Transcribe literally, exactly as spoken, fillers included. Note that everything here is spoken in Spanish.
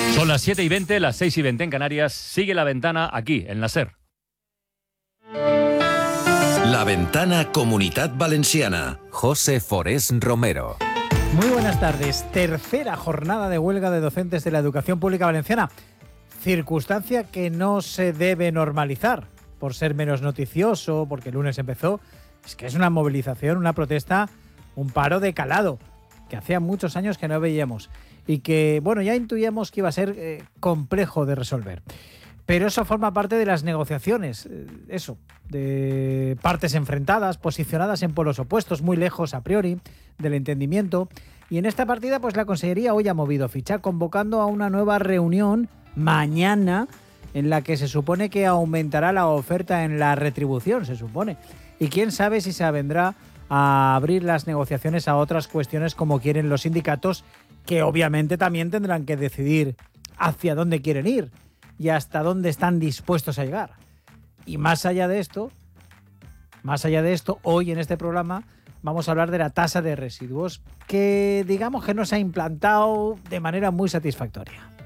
Son las siete y veinte, las seis y veinte en Canarias. Sigue La Ventana aquí, en la SER. La Ventana Comunitat Valenciana. José Forés Romero. Muy buenas tardes. Tercera jornada de huelga de docentes de la educación pública valenciana. Circunstancia que no se debe normalizar por ser menos noticioso, porque el lunes empezó. Es que es una movilización, una protesta, un paro de calado, que hacía muchos años que no veíamos. Y que, bueno, ya intuíamos que iba a ser eh, complejo de resolver. Pero eso forma parte de las negociaciones, eh, eso, de partes enfrentadas, posicionadas en polos opuestos, muy lejos a priori del entendimiento. Y en esta partida, pues la Consellería hoy ha movido ficha, convocando a una nueva reunión mañana, en la que se supone que aumentará la oferta en la retribución, se supone. Y quién sabe si se avendrá a abrir las negociaciones a otras cuestiones como quieren los sindicatos, que obviamente también tendrán que decidir hacia dónde quieren ir y hasta dónde están dispuestos a llegar. Y más allá de esto, más allá de esto, hoy en este programa vamos a hablar de la tasa de residuos, que digamos que no se ha implantado de manera muy satisfactoria.